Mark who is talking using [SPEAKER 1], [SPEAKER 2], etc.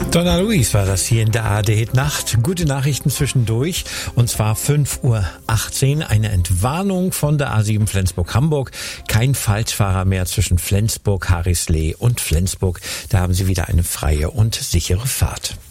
[SPEAKER 1] Donna Luis war das hier in der ARD Nacht. Gute Nachrichten zwischendurch. Und zwar 5:18 Uhr. Eine Entwarnung von der A7 Flensburg-Hamburg. Kein Falschfahrer mehr zwischen Flensburg, Harrislee und Flensburg. Da haben Sie wieder eine freie und sichere Fahrt.